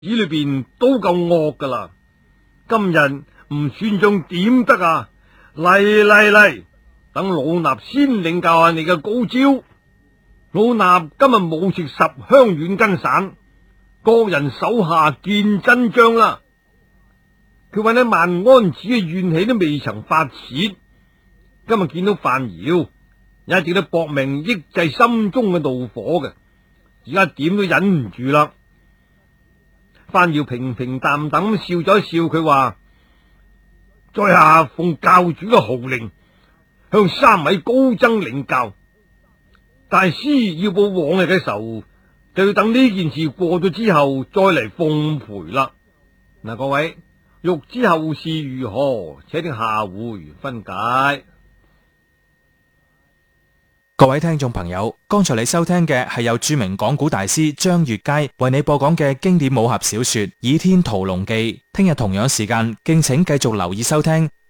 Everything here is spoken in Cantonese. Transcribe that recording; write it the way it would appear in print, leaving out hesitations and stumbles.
裏邊都夠惡噶啦，今日唔算賬點得啊？嚟，等老衲先領教下你嘅高招。老衲今日冇食10香軟筋散，各人手下見真章啦。佢話呢萬安寺嘅怨氣都未曾發泄，今日見到范瑤，一直都搏命抑制心中嘅怒火嘅，而家點都忍唔住啦。范瑤平平淡淡咁笑咗一笑，佢話：在下奉教主嘅號令，向3位高僧領教。大師要報往日嘅仇，就要等呢件事過咗之後再嚟奉陪啦。嗱，各位欲知後事如何，且聽下回分解。 各位聽眾朋友，剛才你收聽嘅係由著名講古大師張悅楷為你播講嘅經典武俠小說《倚天屠龍記》。聽日同樣時間，敬請繼續留意收聽